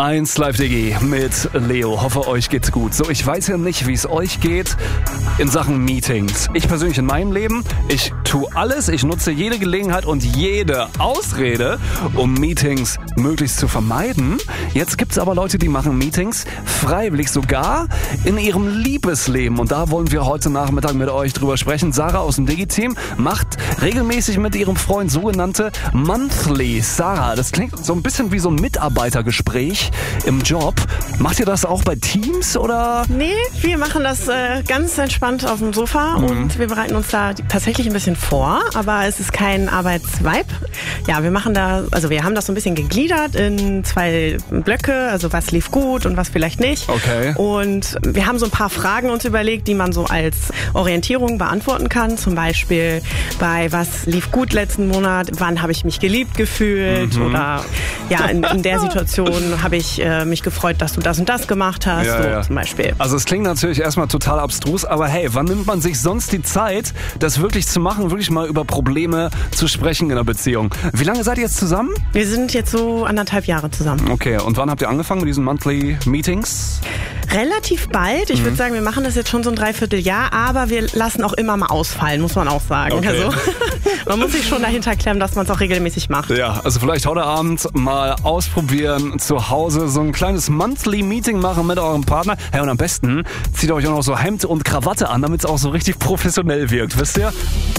1 Live-DG mit Leo. Hoffe, euch geht's gut. So, ich weiß ja nicht, wie es euch geht in Sachen Meetings. Ich persönlich in meinem Leben, ich tue alles, ich nutze jede Gelegenheit und jede Ausrede, um Meetings möglichst zu vermeiden. Jetzt gibt's aber Leute, die machen Meetings freiwillig, sogar in ihrem Liebesleben. Und da wollen wir heute Nachmittag mit euch drüber sprechen. Sarah aus dem Digi-Team macht regelmäßig mit ihrem Freund sogenannte Monthly. Sarah, das klingt so ein bisschen wie so ein Mitarbeitergespräch im Job. Macht ihr das auch bei Teams oder? Nee, wir machen das ganz entspannt auf dem Sofa und wir bereiten uns da tatsächlich ein bisschen vor, aber es ist kein Arbeitsvibe. Ja, wir haben das so ein bisschen gegliedert in 2 Blöcke, also was lief gut und was vielleicht nicht. Okay. Und wir haben so ein paar Fragen uns überlegt, die man so als Orientierung beantworten kann. Zum Beispiel bei was lief gut letzten Monat, wann habe ich mich geliebt gefühlt oder ja, in der Situation habe ich mich gefreut, dass du das und das gemacht hast, zum Beispiel. Also es klingt natürlich erstmal total abstrus, aber hey, wann nimmt man sich sonst die Zeit, das wirklich zu machen, wirklich mal über Probleme zu sprechen in einer Beziehung? Wie lange seid ihr jetzt zusammen? Wir sind jetzt so 1,5 Jahre zusammen. Okay, und wann habt ihr angefangen mit diesen Monthly Meetings? Relativ bald. Ich würde sagen, wir machen das jetzt schon so ein Dreivierteljahr, aber wir lassen auch immer mal ausfallen, muss man auch sagen. Okay. Also, man muss sich schon dahinter klemmen, dass man es auch regelmäßig macht. Ja, also vielleicht heute Abend mal ausprobieren, zu Hause so ein kleines Monthly Meeting machen mit eurem Partner. Hey, und am besten zieht euch auch noch so Hemd und Krawatte an, damit es auch so richtig professionell wirkt, wisst ihr?